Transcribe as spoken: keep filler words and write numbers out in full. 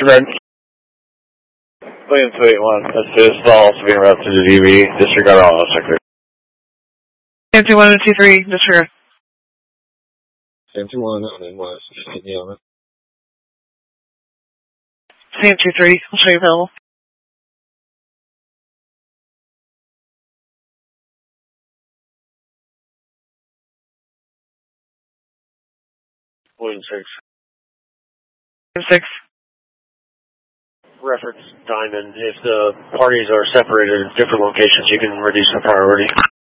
Red. William two eight one, that's this, also being routed to the D V, disregard all sector. Sam two one and two three, disregard. Sam two one, and then what? Just hit me on it. Sam two three, I'll show you available. William six. William six. Reference Diamond. If the parties are separated in different locations, you can reduce the priority.